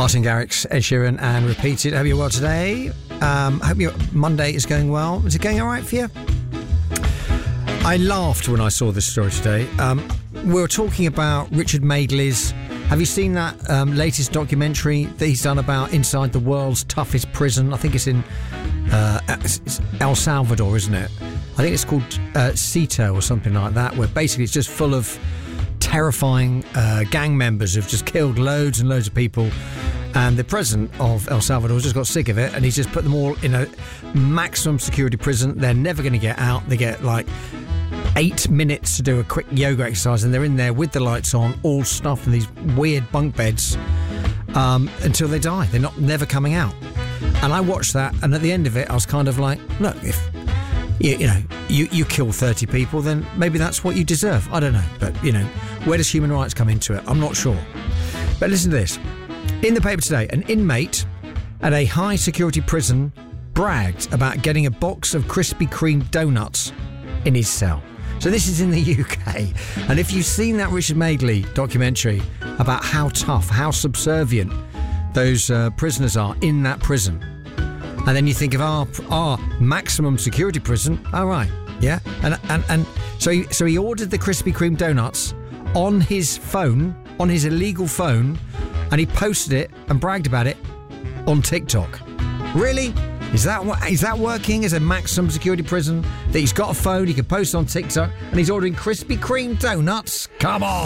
Martin Garrix, Ed Sheeran, and Repeated. Hope you're well today. Hope your Monday is going well. Is it going all right for you? I laughed when I saw this story today. We were talking about Richard Madeley's. Have you seen that latest documentary that he's done about inside the world's toughest prison? I think it's in it's El Salvador, isn't it? I think it's called Cito or something like that, where basically it's just full of terrifying gang members who've just killed loads and loads of people. And the president of El Salvador just got sick of it, and he's just put them all in a maximum security prison. They're never going to get out. They get like 8 minutes to do a quick yoga exercise, and they're in there with the lights on, all stuffed in these weird bunk beds until they die. They're never coming out. And I watched that, and at the end of it, I was kind of like, look, if you kill 30 people, then maybe that's what you deserve. I don't know, but where does human rights come into it? I'm not sure. But listen to this. In the paper today, an inmate at a high security prison bragged about getting a box of Krispy Kreme donuts in his cell. So this is in the UK. And if you've seen that Richard Madeley documentary about how tough, how subservient those prisoners are in that prison, and then you think of our maximum security prison, all right, yeah? And so he ordered the Krispy Kreme donuts on his phone, on his illegal phone, and he posted it and bragged about it on TikTok. Really? Is that working as a maximum security prison? That he's got a phone, he can post on TikTok, and he's ordering Krispy Kreme donuts? Come on!